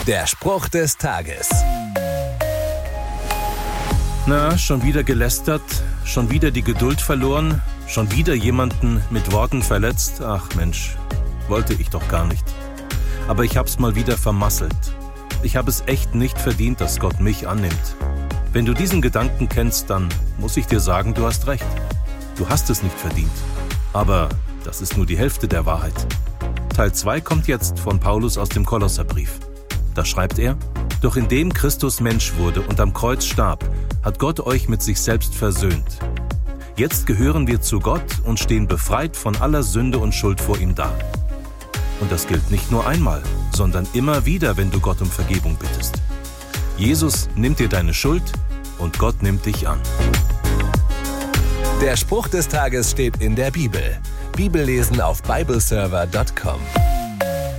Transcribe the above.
Der Spruch des Tages. Na, schon wieder gelästert, schon wieder die Geduld verloren, schon wieder jemanden mit Worten verletzt. Ach Mensch, wollte ich doch gar nicht. Aber ich hab's mal wieder vermasselt. Ich habe es echt nicht verdient, dass Gott mich annimmt. Wenn du diesen Gedanken kennst, dann muss ich dir sagen, du hast recht. Du hast es nicht verdient. Aber das ist nur die Hälfte der Wahrheit. Teil 2 kommt jetzt von Paulus aus dem Kolosserbrief. Da schreibt er: Doch indem Christus Mensch wurde und am Kreuz starb, hat Gott euch mit sich selbst versöhnt. Jetzt gehören wir zu Gott und stehen befreit von aller Sünde und Schuld vor ihm da. Und das gilt nicht nur einmal, sondern immer wieder, wenn du Gott um Vergebung bittest. Jesus nimmt dir deine Schuld und Gott nimmt dich an. Der Spruch des Tages steht in der Bibel. Bibellesen auf bibleserver.com.